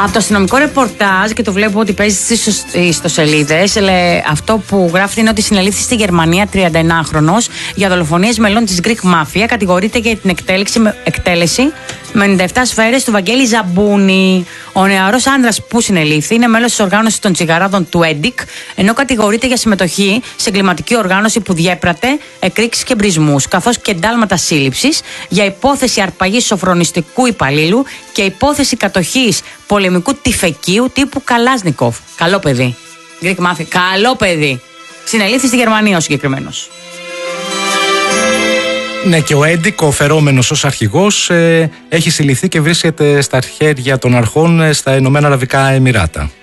Από το αστυνομικό ρεπορτάζ, και το βλέπω ότι παίζει στις ιστοσελίδες, αυτό που γράφει είναι ότι συνελήφθη στη Γερμανία 31χρονος για δολοφονίες μελών της Greek Mafia. Κατηγορείται για την εκτέλεση με 97 σφαίρες του Βαγγέλη Ζαμπούνη. Ο νεαρός άνδρας που συνελήφθη είναι μέλος της οργάνωσης των τσιγαράδων του ΕΝΤΙΚ, ενώ κατηγορείται για συμμετοχή σε εγκληματική οργάνωση που διέπρατε εκρήξεις και μπρισμούς, καθώς και εντάλματα σύλληψης για υπόθεση αρπαγής σοφρονιστικού υπαλλήλου και υπόθεση κατοχής πολεμικού τυφεκίου τύπου Καλάζνικοφ. Καλό παιδί. Greek Mafia. Καλό παιδί. Συνελήφθη στη Γερμανία ο συγκεκριμένος. Ναι, και ο ΕΝΤΙΚ, ο φερόμενος ως αρχηγός, έχει συλληφθεί και βρίσκεται στα χέρια των αρχών στα Ηνωμένα Αραβικά Εμιράτα.